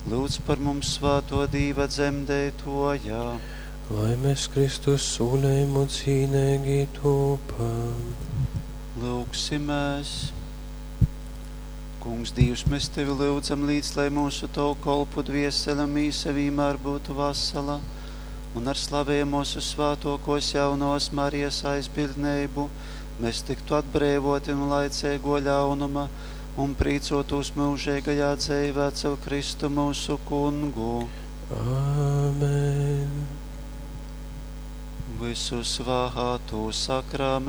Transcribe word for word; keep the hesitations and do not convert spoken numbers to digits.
Lūdz par mums svāto Dīva dzemdētojā. Lai mēs Kristus sūnējumu cīnīgi tūpam. Lūksimies. Kungs Dievs, mēs Tevi lūdzam līdz, lai mūsu Tavu kolpu dviesele mīsa vienmēr būtu vasala, un ar slavēju mūsu svātokos jaunos Marijas aizbildneibu mēs tiktu atbrēvoti no laicēgo ļaunuma un prīcotos mūžīgajā dzīvē caur Kristu mūsu Kungu. Āmen. Visu svātu sakrāmē